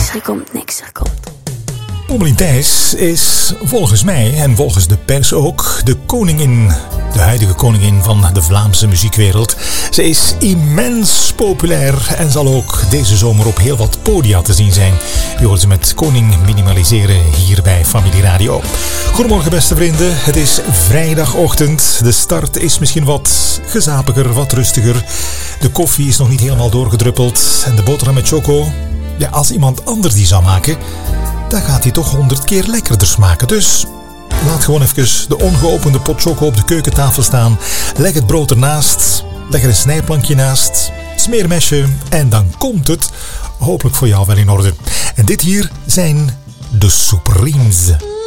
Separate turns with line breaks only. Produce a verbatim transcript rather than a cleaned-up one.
er komt, niks er komt.
Pommelien Thijs is volgens mij en volgens de pers ook de koningin, de huidige koningin van de Vlaamse muziekwereld. Ze is immens populair en zal ook deze zomer op heel wat podia te zien zijn. Je hoort ze met Koning Minimaliseren hier bij Familie Radio. Goedemorgen beste vrienden, het is vrijdagochtend. De start is misschien wat gezapiger, wat rustiger. De koffie is nog niet helemaal doorgedruppeld en de boterham met choco, ja, als iemand anders die zou maken, dan gaat hij toch honderd keer lekkerder smaken. Dus laat gewoon even de ongeopende pot choco op de keukentafel staan. Leg het brood ernaast. Leg er een snijplankje naast. Smeermesje. En dan komt het hopelijk voor jou wel in orde. En dit hier zijn de Supremes.